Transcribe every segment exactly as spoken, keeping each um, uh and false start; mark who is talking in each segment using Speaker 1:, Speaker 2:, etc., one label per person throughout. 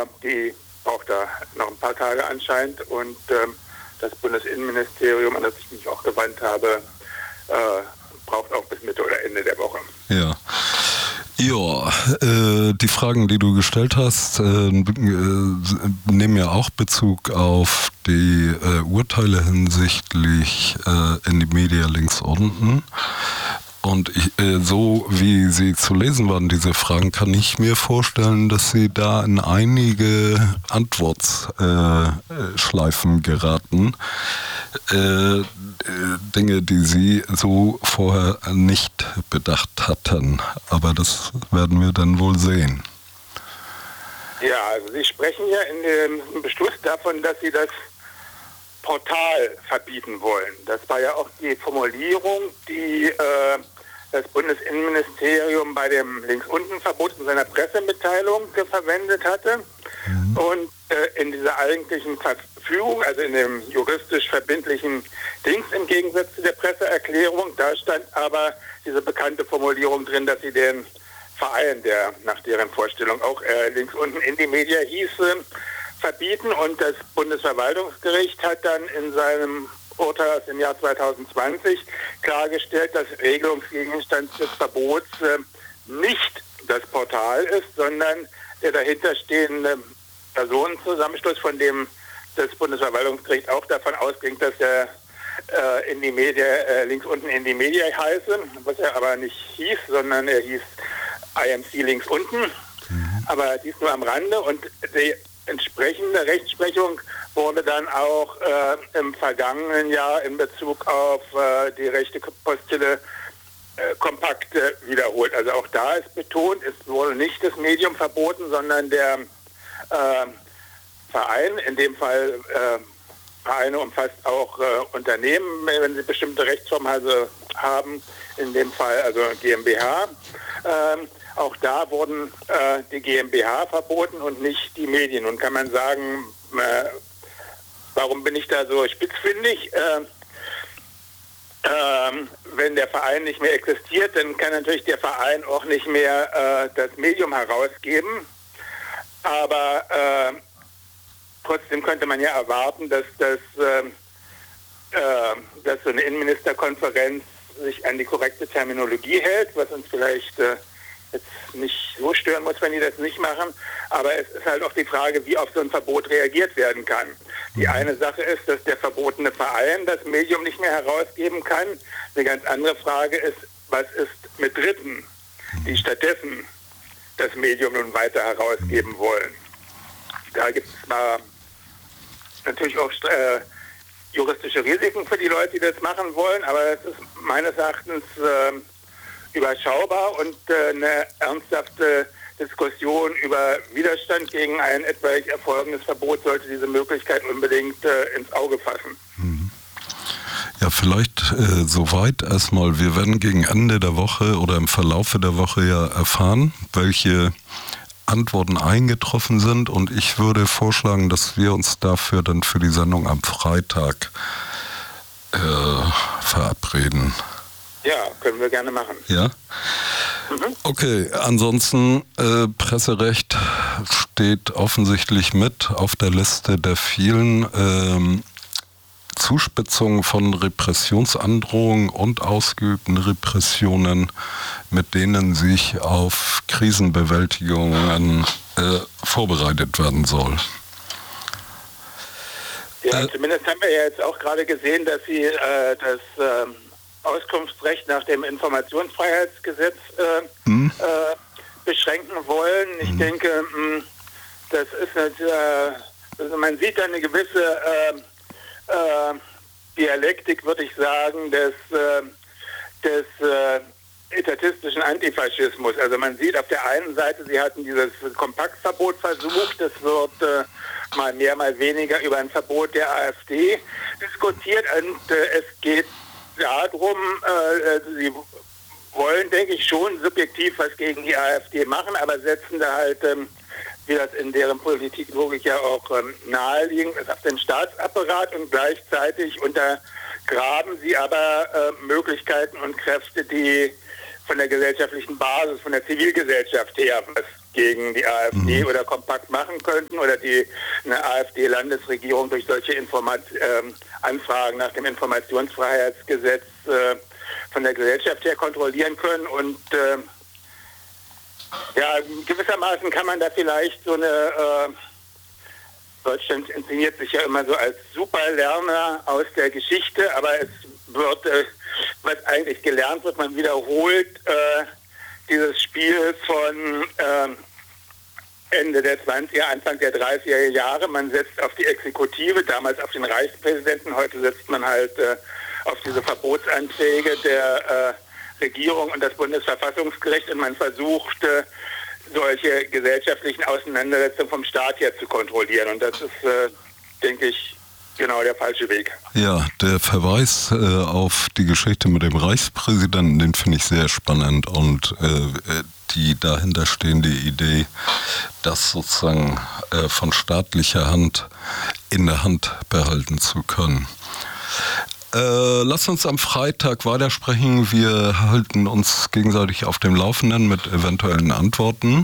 Speaker 1: die braucht da noch ein paar Tage anscheinend. Und ähm, das Bundesinnenministerium, an das ich mich auch gewandt habe, äh, braucht auch bis Mitte oder Ende der Woche.
Speaker 2: Ja. Ja, äh, die Fragen, die du gestellt hast, äh, äh, nehmen ja auch Bezug auf die äh, Urteile hinsichtlich äh, in die Media links unten. Und ich, äh, so wie sie zu lesen waren, diese Fragen, kann ich mir vorstellen, dass sie da in einige Antwortschleifen äh, geraten. Äh, Dinge, die sie so vorher nicht bedacht hatten. Aber das werden wir dann wohl sehen.
Speaker 1: Ja, also Sie sprechen ja in dem Beschluss davon, dass Sie das Portal verbieten wollen. Das war ja auch die Formulierung, die äh, das Bundesinnenministerium bei dem Links-Unten-Verbot in seiner Pressemitteilung verwendet hatte. Mhm. Und äh, in dieser eigentlichen Verfügung, also in dem juristisch verbindlichen Dings im Gegensatz zu der Presseerklärung, da stand aber diese bekannte Formulierung drin, dass sie den Verein, der nach deren Vorstellung auch äh, links unten in die Media hieß, äh, verbieten. Und das Bundesverwaltungsgericht hat dann in seinem Urteil aus dem Jahr zweitausendzwanzig klargestellt, dass Regelungsgegenstand des Verbots äh, nicht das Portal ist, sondern der dahinterstehende Personenzusammenschluss, von dem das Bundesverwaltungsgericht auch davon ausging, dass er äh, in die Media, äh, links unten in die Media heiße, was er aber nicht hieß, sondern er hieß I M C links unten, mhm. aber dies nur am Rande. Und die entsprechende Rechtsprechung wurde dann auch äh, im vergangenen Jahr in Bezug auf äh, die rechte Postille äh, kompakt äh, wiederholt. Also auch da ist betont, es wurde nicht das Medium verboten, sondern der äh, Verein, in dem Fall äh, Vereine umfasst auch äh, Unternehmen, wenn sie bestimmte Rechtsformen also haben, in dem Fall also GmbH. Ähm, auch da wurden äh, die GmbH verboten und nicht die Medien. Und kann man sagen, äh, warum bin ich da so spitzfindig? Äh, äh, wenn der Verein nicht mehr existiert, dann kann natürlich der Verein auch nicht mehr äh, das Medium herausgeben. Aber äh, trotzdem könnte man ja erwarten, dass, das, äh, äh, dass so eine Innenministerkonferenz sich an die korrekte Terminologie hält, was uns vielleicht äh, jetzt nicht so stören muss, wenn die das nicht machen. Aber es ist halt auch die Frage, wie auf so ein Verbot reagiert werden kann. Die eine Sache ist, dass der verbotene Verein das Medium nicht mehr herausgeben kann. Eine ganz andere Frage ist, was ist mit Dritten, die stattdessen das Medium nun weiter herausgeben wollen. Da gibt es mal natürlich auch äh, juristische Risiken für die Leute, die das machen wollen, aber es ist meines Erachtens äh, überschaubar und äh, eine ernsthafte Diskussion über Widerstand gegen ein etwaig erfolgendes Verbot sollte diese Möglichkeit unbedingt äh, ins Auge fassen.
Speaker 2: Ja, vielleicht äh, soweit erstmal. Wir werden gegen Ende der Woche oder im Verlaufe der Woche ja erfahren, welche Antworten eingetroffen sind, und ich würde vorschlagen, dass wir uns dafür dann für die Sendung am Freitag äh, verabreden.
Speaker 1: Ja, können wir gerne machen.
Speaker 2: Ja?
Speaker 1: Mhm.
Speaker 2: Okay, ansonsten äh, Presserecht steht offensichtlich mit auf der Liste der vielen ähm, Zuspitzungen von Repressionsandrohungen und ausgeübten Repressionen, mit denen sich auf Krisenbewältigungen äh, vorbereitet werden soll.
Speaker 1: Ja, äh, zumindest haben wir ja jetzt auch gerade gesehen, dass Sie äh, das äh, Auskunftsrecht nach dem Informationsfreiheitsgesetz äh, mhm. äh, beschränken wollen. Ich mhm. denke, mh, das ist nicht, äh, also man sieht da eine gewisse äh, äh, Dialektik, würde ich sagen, des, äh, des äh, etatistischen Antifaschismus. Also man sieht auf der einen Seite, sie hatten dieses Kompaktverbot versucht, es wird äh, mal mehr, mal weniger über ein Verbot der AfD diskutiert, und äh, es geht darum, äh, sie wollen, denke ich, schon subjektiv was gegen die AfD machen, aber setzen da halt, ähm, wie das in deren Politiklogik ja auch ähm, naheliegend ist, auf den Staatsapparat, und gleichzeitig untergraben sie aber äh, Möglichkeiten und Kräfte, die von der gesellschaftlichen Basis, von der Zivilgesellschaft her was gegen die AfD
Speaker 2: Mhm.
Speaker 1: oder kompakt machen könnten oder die eine AfD-Landesregierung durch solche Informat ähm, Anfragen nach dem Informationsfreiheitsgesetz äh, von der Gesellschaft her kontrollieren können. Und äh, ja, gewissermaßen kann man da vielleicht so eine, äh, Deutschland inszeniert sich ja immer so als Superlerner aus der Geschichte, aber es wird, äh, was eigentlich gelernt wird, man wiederholt äh, dieses Spiel von äh, Ende der zwanziger, Anfang der dreißiger Jahre. Man setzt auf die Exekutive, damals auf den Reichspräsidenten, heute setzt man halt äh, auf diese Verbotsanträge der äh, Regierung und das Bundesverfassungsgericht, und man versucht, äh, solche gesellschaftlichen Auseinandersetzungen vom Staat her zu kontrollieren. Und das ist, äh, denke ich, genau der falsche Weg.
Speaker 2: Ja, der Verweis äh, auf die Geschichte mit dem Reichspräsidenten, den finde ich sehr spannend, und äh, die dahinterstehende Idee, das sozusagen äh, von staatlicher Hand in der Hand behalten zu können. Äh, lass uns am Freitag weitersprechen. Wir halten uns gegenseitig auf dem Laufenden mit eventuellen Antworten.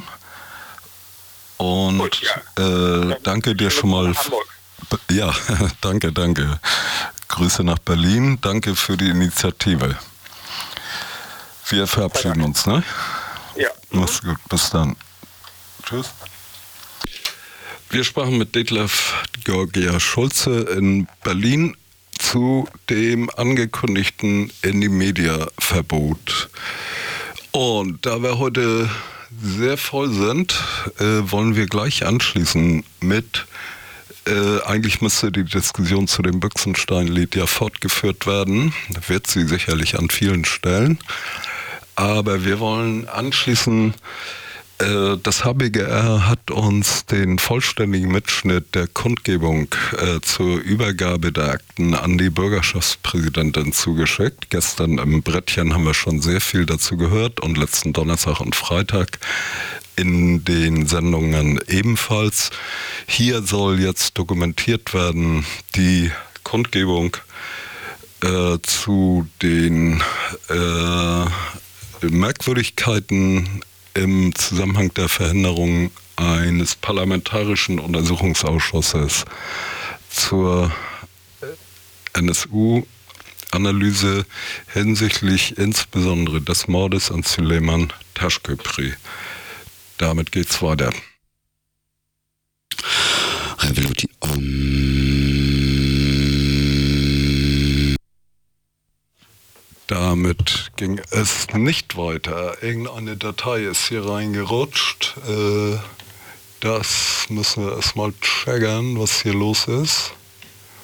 Speaker 2: Und
Speaker 1: Gut, ja.
Speaker 2: äh, danke dir schon mal.
Speaker 1: Hamburg.
Speaker 2: Ja, danke, danke. Grüße nach Berlin. Danke für die Initiative. Wir verabschieden uns, ne?
Speaker 1: Ja.
Speaker 2: Mach's gut, bis dann. Tschüss. Wir sprachen mit Detlef Georgia Schulze in Berlin zu dem angekündigten Indie-Media-Verbot. Und da wir heute sehr voll sind, äh, wollen wir gleich anschließen mit, äh, eigentlich müsste die Diskussion zu dem Büchsenstein-Lied ja fortgeführt werden, wird sie sicherlich an vielen Stellen, aber wir wollen anschließen. Das H B G R hat uns den vollständigen Mitschnitt der Kundgebung äh, zur Übergabe der Akten an die Bürgerschaftspräsidentin zugeschickt. Gestern im Brettchen haben wir schon sehr viel dazu gehört und letzten Donnerstag und Freitag in den Sendungen ebenfalls. Hier soll jetzt dokumentiert werden die Kundgebung äh, zu den äh, Merkwürdigkeiten im Zusammenhang der Verhinderung eines parlamentarischen Untersuchungsausschusses zur N S U-Analyse hinsichtlich insbesondere des Mordes an Süleyman Taşköprü. Damit geht's weiter. Damit ging es nicht weiter. Irgendeine Datei ist hier reingerutscht. Das müssen wir erstmal checken, was hier los ist.